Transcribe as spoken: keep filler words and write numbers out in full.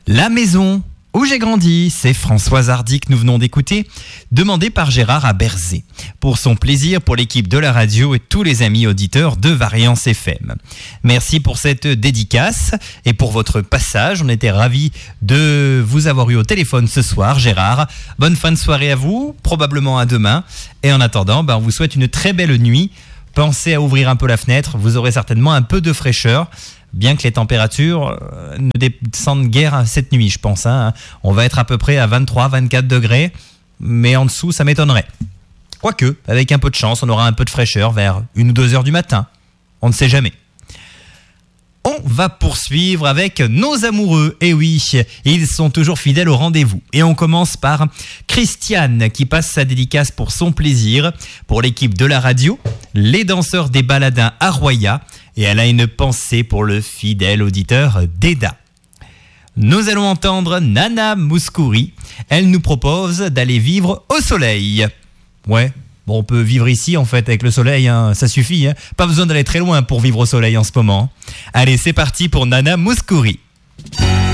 La maison où j'ai grandi, c'est Françoise Hardy que nous venons d'écouter, demandée par Gérard à Berzé, pour son plaisir, pour l'équipe de la radio et tous les amis auditeurs de Variance F M. Merci pour cette dédicace et pour votre passage. On était ravis de vous avoir eu au téléphone ce soir, Gérard. Bonne fin de soirée à vous, probablement à demain. Et en attendant, ben, on vous souhaite une très belle nuit. Pensez à ouvrir un peu la fenêtre, vous aurez certainement un peu de fraîcheur. Bien que les températures ne descendent guère cette nuit, je pense. Hein. On va être à peu près à vingt-trois à vingt-quatre degrés, mais en dessous, ça m'étonnerait. Quoique, avec un peu de chance, on aura un peu de fraîcheur vers une ou deux heures du matin. On ne sait jamais. On va poursuivre avec nos amoureux. Et oui, ils sont toujours fidèles au rendez-vous. Et on commence par Christiane qui passe sa dédicace pour son plaisir, pour l'équipe de la radio, les danseurs des Baladins à Roya. Et elle a une pensée pour le fidèle auditeur d'Eda. Nous allons entendre Nana Mouskouri. Elle nous propose d'aller vivre au soleil. Ouais, bon, on peut vivre ici en fait avec le soleil, hein, ça suffit. Hein. Pas besoin d'aller très loin pour vivre au soleil en ce moment. Allez, c'est parti pour Nana Mouskouri.